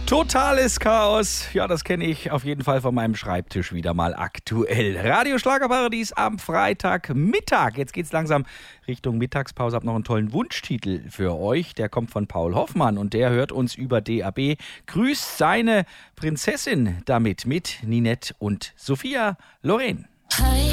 Totales Chaos. Ja, das kenne ich auf jeden Fall von meinem Schreibtisch wieder mal aktuell. Radio Schlagerparadies am Freitagmittag. Jetzt geht's langsam Richtung Mittagspause. Hab noch einen tollen Wunschtitel für euch. Der kommt von Paul Hoffmann und der hört uns über DAB. Grüßt seine Prinzessin damit mit Ninette und Sophia Loren. Hi.